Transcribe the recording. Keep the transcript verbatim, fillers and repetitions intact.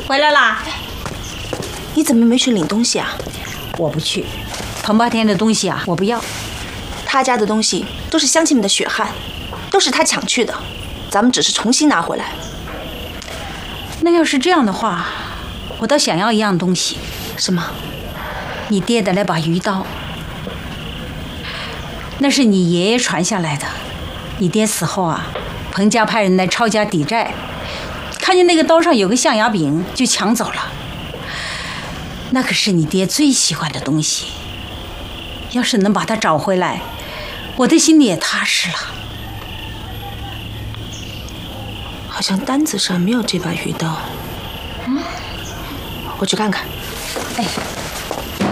回来啦！ 你怎么没去领东西啊？ 我不去，彭八天的东西啊，我不要。 他家的东西都是乡亲们的血汗，都是他抢去的，咱们只是重新拿回来。 那要是这样的话，我倒想要一样东西。 什么？ 你爹的那把鱼刀，那是你爷爷传下来的。你爹死后啊，彭家派人来抄家抵债，看见那个刀上有个象牙柄，就抢走了。那可是你爹最喜欢的东西，要是能把它找回来，我的心里也踏实了。 好像单子上没有这把鱼刀。嗯，我去看看。 哎。